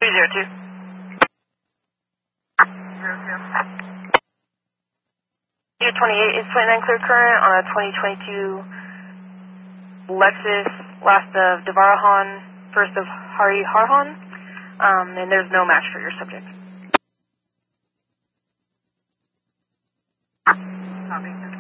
302. 28 is 29 clear current on a 2022 Lexus, last of Devarahan, first of Hari Harhan, and there's no match for your subject. Copy.